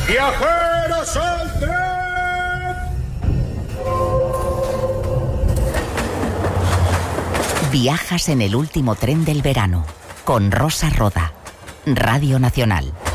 ¡Viajeros al tren! Viajas en el último tren del verano con Rosa Roda, Radio Nacional.